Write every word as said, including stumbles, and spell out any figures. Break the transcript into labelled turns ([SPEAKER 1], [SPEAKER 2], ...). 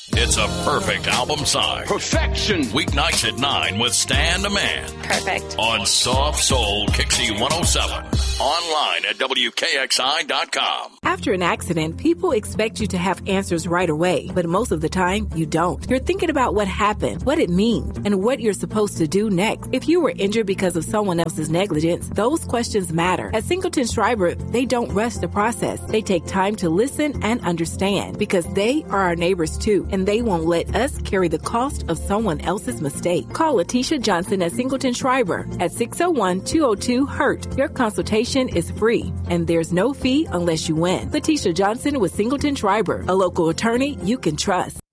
[SPEAKER 1] It's a perfect album size.
[SPEAKER 2] Perfection.
[SPEAKER 1] Weeknights at nine with Stan the Man.
[SPEAKER 3] Perfect.
[SPEAKER 1] On Soft Soul Kixie one oh seven. Online at W K X I dot com.
[SPEAKER 4] After an accident, people expect you to have answers right away, but most of the time, you don't. You're thinking about what happened, what it means, and what you're supposed to do next. If you were injured because of someone else's negligence, those questions matter. At Singleton Schreiber, they don't rush the process. They take time to listen and understand because they are our neighbors too, and they won't let us carry the cost of someone else's mistake. Call Letitia Johnson at Singleton Schreiber at six oh one, two oh two, hurt. Your consultation is free, and there's no fee unless you win. Letitia Johnson with Singleton Schreiber, a local attorney you can trust.